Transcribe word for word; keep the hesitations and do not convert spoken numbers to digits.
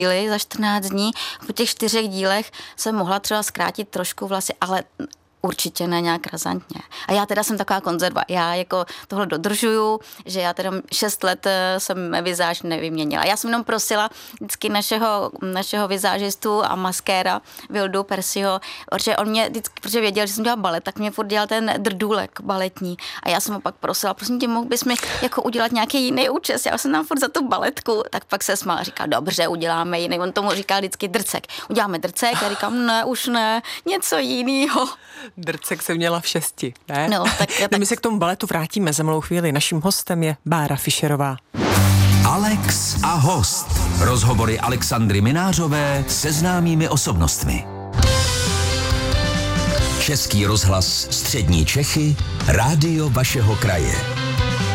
za čtrnáct dní. Po těch čtyřech dílech jsem mohla třeba zkrátit trošku vlasy, ale určitě ne nějak razantně. A já teda jsem taková konzerva. Já jako tohle dodržuju, že já teda šest let jsem vizáž nevyměnila. Já jsem jenom prosila vždycky našeho, našeho vizážistu a maskéra Vildu Persiho, protože on mě vždycky, protože věděl, že jsem dělala balet, tak mě furt dělal ten drdůlek baletní. A já jsem ho pak prosila, prosím tě, mohl bys mi jako udělat nějaký jiný účes. Já jsem tam furt za tu baletku, tak pak se smál, říkal, dobře, uděláme jiný. On tomu říkal vždycky drcek. Uděláme drcek, a říkám, ne, už ne, něco jiného. Drcek se měla v šesti, ne? No, tak, tak... No, my se k tomu baletu vrátíme za malou chvíli. Naším hostem je Bára Fischerová. Alex a host. Rozhovory Alexandry Minářové se známými osobnostmi. Český rozhlas Střední Čechy, rádio vašeho kraje.